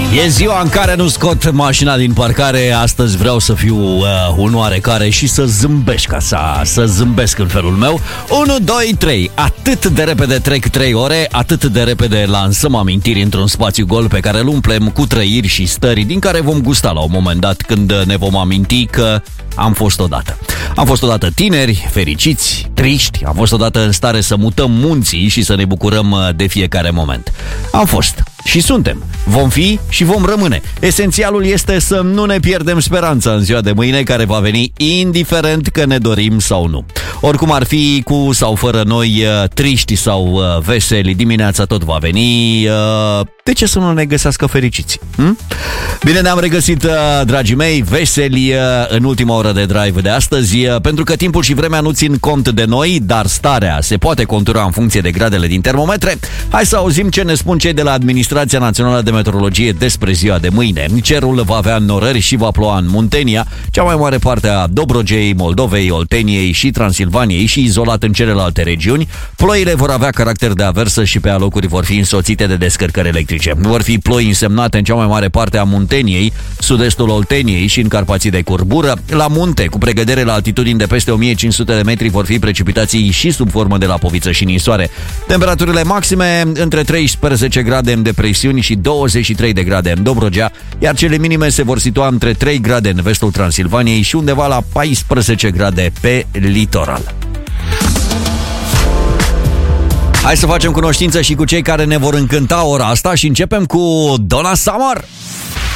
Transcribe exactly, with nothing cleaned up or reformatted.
E ziua în care nu scot mașina din parcare. Astăzi vreau să fiu uh, un oarecare și să zâmbesc ca să, să zâmbesc în felul meu. unu, doi, trei. Atât de repede trec trei ore, atât de repede lansăm amintiri într-un spațiu gol pe care îl umplem cu trăiri și stări din care vom gusta la un moment dat când ne vom aminti că am fost odată. Am fost odată tineri, fericiți, triști, am fost odată în stare să mutăm munții și să ne bucurăm de fiecare moment. Am fost și suntem, vom fi și vom rămâne. Esențialul este să nu ne pierdem speranța în ziua de mâine, care va veni indiferent că ne dorim sau nu. Oricum ar fi, cu sau fără noi, triști sau veseli, dimineața tot va veni. De ce să nu ne găsească fericiți? Hm? Bine, ne-am regăsit, dragii mei, veseli în ultima oră de drive de astăzi, pentru că timpul și vremea nu țin cont de noi, dar starea se poate contura în funcție de gradele din termometre. Hai să auzim ce ne spun cei de la Administrația Națională de Meteorologie despre ziua de mâine. Cerul va avea înnorări și va ploua în Muntenia, cea mai mare parte a Dobrogei, Moldovei, Olteniei și Transilvaniei, și izolat în celelalte regiuni. Ploile vor avea caracter de aversă și pe alocuri vor fi însoțite de descărcări electrice. Vor fi ploi însemnate în cea mai mare parte a Munteniei, sud-estul Olteniei și în Carpații de curbură. La munte, cu pregădere la altitudini de peste o mie cinci sute de metri, vor fi precipitații și sub formă de lapoviță și ninsoare. Temperaturile maxime între treisprezece grade în depresiuni și douăzeci și trei de grade în Dobrogea, iar cele minime se vor situa între trei grade în vestul Transilvaniei și undeva la paisprezece grade pe litoral. Hai să facem cunoștință și cu cei care ne vor încânta ora asta și începem cu Donna Summer.